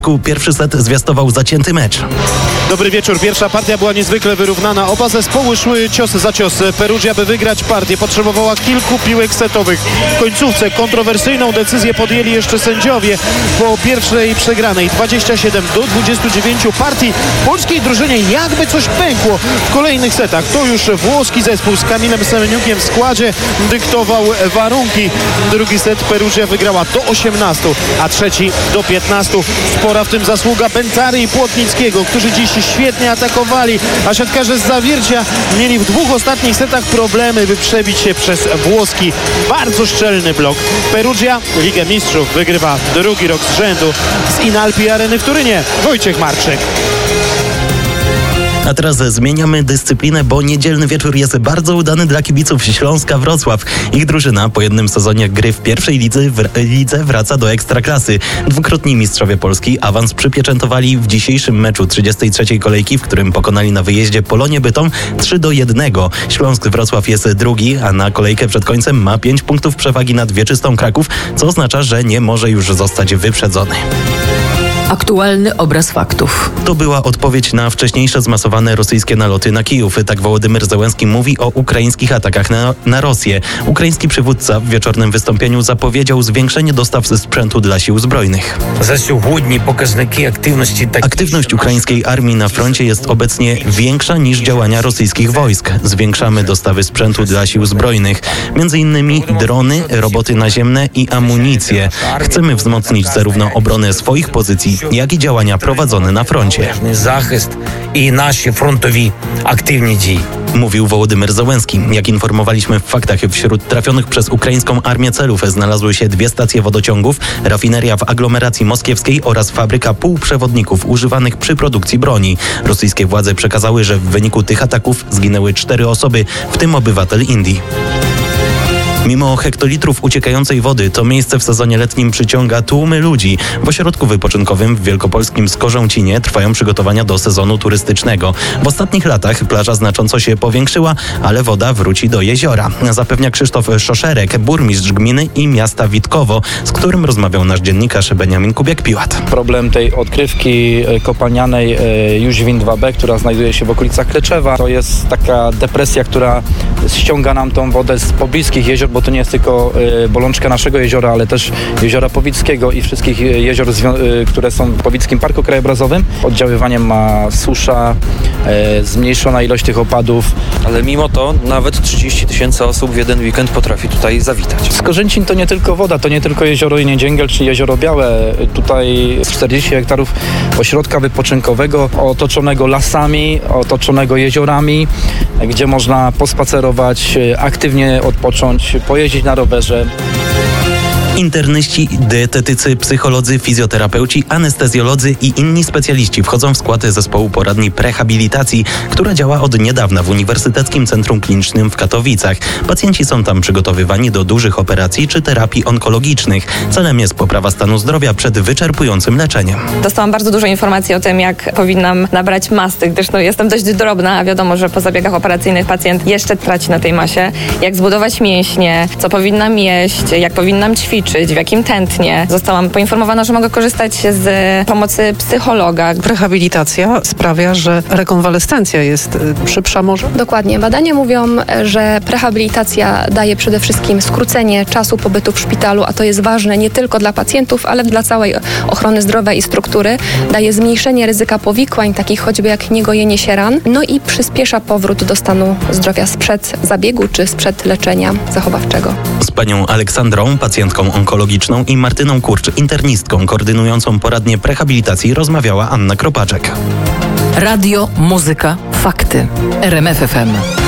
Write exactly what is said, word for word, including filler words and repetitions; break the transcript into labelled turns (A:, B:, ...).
A: Pierwszy set zwiastował zacięty mecz.
B: Dobry wieczór. Pierwsza partia była niezwykle wyrównana. Oba zespoły szły cios za cios. Perugia, by wygrać partię, potrzebowała kilku piłek setowych. W końcówce kontrowersyjną decyzję podjęli jeszcze sędziowie po pierwszej przegranej. dwadzieścia siedem do dwudziestu dziewięciu partii. Polskiej drużynie jakby coś pękło w kolejnych setach. To już włoski zespół z Kamilem Semeniukiem w składzie dyktował warunki. Drugi set Perugia wygrała do osiemnastu, a trzeci do piętnastu. Spora w tym zasługa Bentary i Płotnickiego, którzy dziś świetnie atakowali, a siatkarze z Zawiercia mieli w dwóch ostatnich setach problemy, by przebić się przez włoski bardzo szczelny blok. Perugia Ligę Mistrzów wygrywa drugi rok z rzędu z Inalpi Areny w Turynie. Wojciech Marczyk.
A: A teraz zmieniamy dyscyplinę, bo niedzielny wieczór jest bardzo udany dla kibiców Śląska Wrocław. Ich drużyna po jednym sezonie gry w pierwszej lidze, w, lidze wraca do Ekstraklasy. Dwukrotni mistrzowie Polski awans przypieczętowali w dzisiejszym meczu trzydziestej trzeciej kolejki, w którym pokonali na wyjeździe Polonię Bytom trzy do jednego. Śląsk Wrocław jest drugi, a na kolejkę przed końcem ma pięć punktów przewagi nad Wieczystą Kraków, co oznacza, że nie może już zostać wyprzedzony.
C: Aktualny obraz faktów.
A: To była odpowiedź na wcześniejsze zmasowane rosyjskie naloty na Kijów. Tak Wołodymyr Zełenski mówi o ukraińskich atakach na, na Rosję. Ukraiński przywódca w wieczornym wystąpieniu zapowiedział zwiększenie dostaw sprzętu dla sił zbrojnych. Aktywność ukraińskiej armii na froncie jest obecnie większa niż działania rosyjskich wojsk. Zwiększamy dostawy sprzętu dla sił zbrojnych, między innymi drony, roboty naziemne i amunicję. Chcemy wzmocnić zarówno obronę swoich pozycji, jak i działania prowadzone na froncie.
D: Захист і наші фронтові активні дії.
A: Mówił Wołodymyr Zełenski. Jak informowaliśmy w faktach, wśród trafionych przez ukraińską armię celów znalazły się dwie stacje wodociągów, rafineria w aglomeracji moskiewskiej oraz fabryka półprzewodników używanych przy produkcji broni. Rosyjskie władze przekazały, że w wyniku tych ataków zginęły cztery osoby, w tym obywatel Indii. Mimo hektolitrów uciekającej wody, to miejsce w sezonie letnim przyciąga tłumy ludzi. W ośrodku wypoczynkowym w wielkopolskim Skorzęcinie trwają przygotowania do sezonu turystycznego. W ostatnich latach plaża znacząco się powiększyła, ale woda wróci do jeziora. Zapewnia Krzysztof Szoszerek, burmistrz gminy i miasta Witkowo, z którym rozmawiał nasz dziennikarz Beniamin Kubiak-Piłat.
E: Problem tej odkrywki kopalnianej Jóźwin dwa B, która znajduje się w okolicach Kleczewa, to jest taka depresja, która ściąga nam tą wodę z pobliskich jezior, bo to nie jest tylko y, bolączka naszego jeziora, ale też jeziora Powickiego i wszystkich jezior, y, które są w Powickim Parku Krajobrazowym. Oddziaływaniem ma susza, y, zmniejszona ilość tych opadów.
F: Ale mimo to nawet trzydzieści tysięcy osób w jeden weekend potrafi tutaj zawitać.
E: Skorzęcin to nie tylko woda, to nie tylko jezioro Niedzięgiel czy jezioro Białe. Tutaj czterdzieści hektarów ośrodka wypoczynkowego otoczonego lasami, otoczonego jeziorami, gdzie można pospacerować, aktywnie odpocząć, pojeździć na rowerze.
A: Internyści, dietetycy, psycholodzy, fizjoterapeuci, anestezjolodzy i inni specjaliści wchodzą w skład zespołu poradni prehabilitacji, która działa od niedawna w Uniwersyteckim Centrum Klinicznym w Katowicach. Pacjenci są tam przygotowywani do dużych operacji czy terapii onkologicznych. Celem jest poprawa stanu zdrowia przed wyczerpującym leczeniem.
G: Dostałam bardzo dużo informacji o tym, jak powinnam nabrać masy, gdyż no, jestem dość drobna, a wiadomo, że po zabiegach operacyjnych pacjent jeszcze traci na tej masie. Jak zbudować mięśnie, co powinnam jeść, jak powinnam ćwiczyć, w jakim tętnie. Zostałam poinformowana, że mogę korzystać z pomocy psychologa.
C: Rehabilitacja sprawia, że rekonwalescencja jest szybsza może?
H: Dokładnie. Badania mówią, że rehabilitacja daje przede wszystkim skrócenie czasu pobytu w szpitalu, a to jest ważne nie tylko dla pacjentów, ale dla całej ochrony zdrowia i struktury. Daje zmniejszenie ryzyka powikłań, takich choćby jak niegojenie się ran, no i przyspiesza powrót do stanu zdrowia sprzed zabiegu czy sprzed leczenia zachowawczego.
A: Z panią Aleksandrą, pacjentką onkologiczną, i Martyną Kurcz, internistką koordynującą poradnię prehabilitacji, rozmawiała Anna Kropaczek.
C: Radio, muzyka, fakty. R M F F M.